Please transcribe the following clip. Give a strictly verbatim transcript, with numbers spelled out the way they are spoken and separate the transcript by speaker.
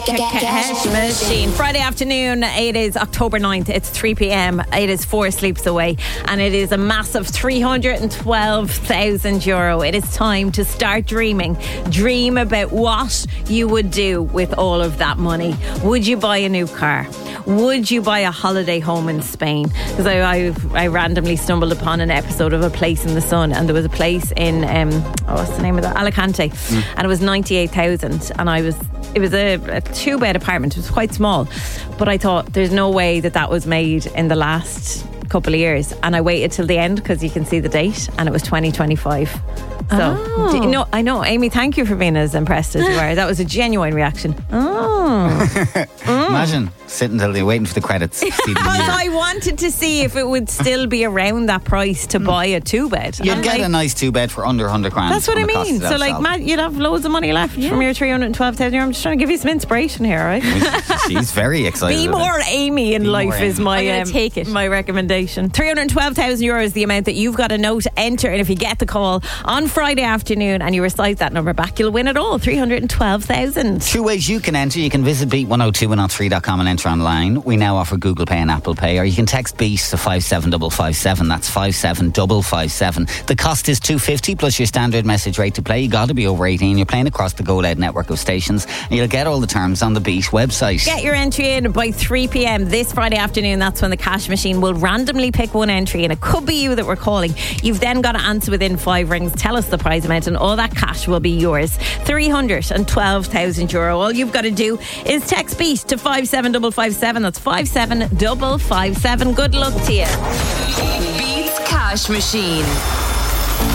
Speaker 1: Cash Machine. Friday afternoon, it is October ninth, it's three p.m, it is four sleeps away, and it is a massive three hundred twelve thousand euro. It is time to start dreaming. Dream about what you would do with all of that money. Would you buy a new car? Would you buy a holiday home in Spain? Because I, I I randomly stumbled upon an episode of A Place in the Sun, and there was a place in um, oh, what's the name of that? Alicante, mm. and it was ninety-eight thousand, and I was it was a, a two bed apartment. It was quite small, but I thought there's no way that that was made in the last couple of years, and I waited till the end because you can see the date, and it was twenty twenty-five. So,
Speaker 2: oh.
Speaker 1: do you know, I know, Amy, thank you for being as impressed as you are. That was a genuine reaction. Oh.
Speaker 3: mm. Imagine sitting till you're waiting for the credits.
Speaker 1: Because I wanted to see if it would still be around that price to mm. buy a two bed.
Speaker 3: You'd
Speaker 1: and
Speaker 3: get
Speaker 1: like,
Speaker 3: a nice two bed for under one hundred grand.
Speaker 1: That's what I mean. So, like, Matt, you'd have loads of money left yeah. from your three hundred twelve thousand euro. I'm just trying to give you some inspiration here, right?
Speaker 3: She's very excited.
Speaker 1: Be more Amy in
Speaker 3: Be
Speaker 1: life is my
Speaker 2: I'm
Speaker 1: um,
Speaker 2: take it.
Speaker 1: my recommendation. three hundred twelve thousand euro is the amount that you've got to know to enter, and if you get the call on Friday afternoon and you recite that number back, you'll win it all. three hundred twelve thousand.
Speaker 3: Two ways you can enter. You can visit beat one oh two one oh three dot com and enter online. We now offer Google Pay and Apple Pay, or you can text BEAT to five seven five five seven. That's five seven five five seven. The cost is two fifty plus your standard message rate to play. You got to be over eighteen. You're playing across the GoLed network of stations, and you'll get all the terms on the BEAT website.
Speaker 1: Get your entry in by three p.m. this Friday afternoon. That's when the cash machine will randomly pick one entry, and it could be you that we're calling. You've then got to answer within five rings. Tell us the prize amount, and all that cash will be yours. three hundred twelve thousand euro. All you've got to do is text BEAT to five seven five five seven. That's five seven five five seven. Good luck to you.
Speaker 4: Beats Cash Machine.